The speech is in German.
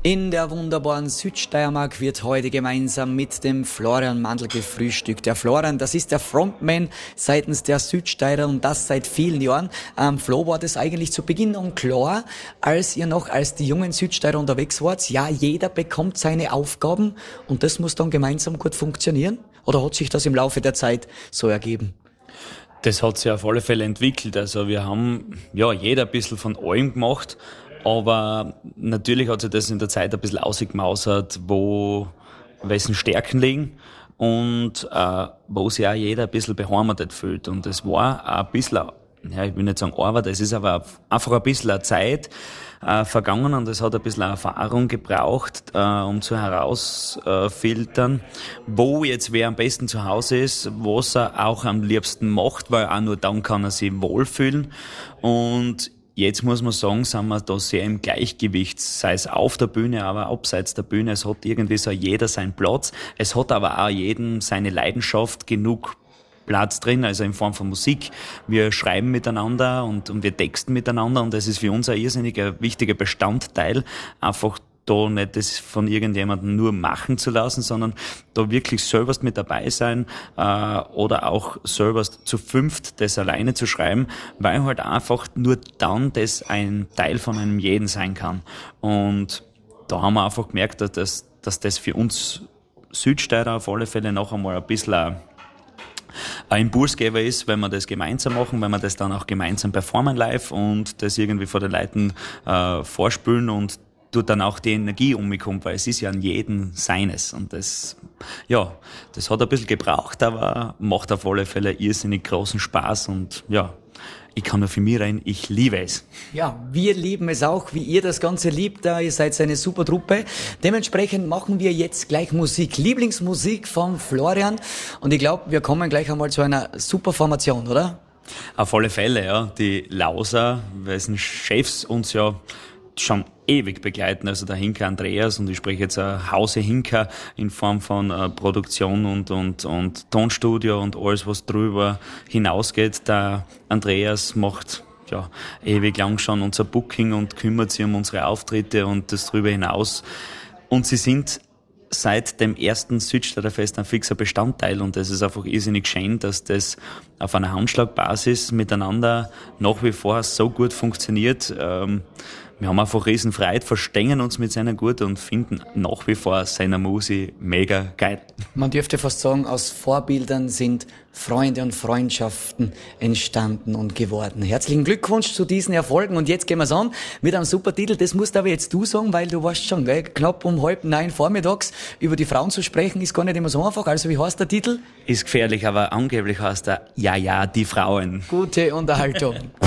In der wunderbaren Südsteiermark wird heute gemeinsam mit dem Florian Mandl gefrühstückt. Der Florian, das ist der Frontman seitens der Südsteirer und das seit vielen Jahren. Flo, war das eigentlich zu Beginn an klar, als ihr noch als die jungen Südsteirer unterwegs wart? Ja, jeder bekommt seine Aufgaben und das muss dann gemeinsam gut funktionieren? Oder hat sich das im Laufe der Zeit so ergeben? Das hat sich auf alle Fälle entwickelt. Also wir haben jeder ein bisschen von allem gemacht. Aber natürlich hat sich das in der Zeit ein bisschen ausgemausert, wo wessen Stärken liegen und wo sich auch jeder ein bisschen beheimatet fühlt. Und es war ein bisschen, ich will nicht sagen Arbeit, es ist aber einfach ein bisschen eine Zeit vergangen und es hat ein bisschen Erfahrung gebraucht, um zu herausfiltern, wo jetzt wer am besten zu Hause ist, was er auch am liebsten macht, weil auch nur dann kann er sich wohlfühlen. Und jetzt muss man sagen, sind wir da sehr im Gleichgewicht, sei es auf der Bühne, aber abseits der Bühne. Es hat irgendwie so jeder seinen Platz. Es hat aber auch jedem seine Leidenschaft, genug Platz drin, also in Form von Musik. Wir schreiben miteinander und wir texten miteinander und das ist für uns ein irrsinniger wichtiger Bestandteil, einfach da nicht das von irgendjemandem nur machen zu lassen, sondern da wirklich selber mit dabei sein oder auch selber zu fünft das alleine zu schreiben, weil halt einfach nur dann das ein Teil von einem jeden sein kann. Und da haben wir einfach gemerkt, dass das für uns Südsteirer auf alle Fälle noch einmal ein bisschen ein Impulsgeber ist, wenn wir das gemeinsam machen, wenn wir das dann auch gemeinsam performen live und das irgendwie vor den Leuten vorspülen und tut dann auch die Energie umkommt, weil es ist ja an jedem seines. Und das hat ein bisschen gebraucht, aber macht auf alle Fälle irrsinnig großen Spaß und ich kann nur für mich rein, ich liebe es. Ja, wir lieben es auch, wie ihr das Ganze liebt. Ihr seid eine super Truppe. Dementsprechend machen wir jetzt gleich Musik. Lieblingsmusik von Florian. Und ich glaube, wir kommen gleich einmal zu einer super Formation, oder? Auf alle Fälle, ja. Die Lauser, wessen Chefs uns ja schon ewig begleiten, also der Hinker Andreas und ich spreche jetzt Hause Hinker in Form von Produktion und Tonstudio und alles, was drüber hinausgeht. Der Andreas macht ewig lang schon unser Booking und kümmert sich um unsere Auftritte und das drüber hinaus. Und sie sind seit dem ersten Südsteirer Fest ein fixer Bestandteil und das ist einfach irrsinnig schön, dass das auf einer Handschlagbasis miteinander nach wie vor so gut funktioniert. Wir haben einfach riesen Freude, verstehen uns mit seiner gut und finden nach wie vor seiner Musik mega geil. Man dürfte fast sagen, aus Vorbildern sind Freunde und Freundschaften entstanden und geworden. Herzlichen Glückwunsch zu diesen Erfolgen und jetzt gehen wir's an mit einem super Titel. Das musst aber jetzt du sagen, weil du warst schon, gell? Knapp um 8:30 vormittags über die Frauen zu sprechen, ist gar nicht immer so einfach. Also wie heißt der Titel? Ist gefährlich, aber angeblich heißt er Ja, die Frauen. Gute Unterhaltung.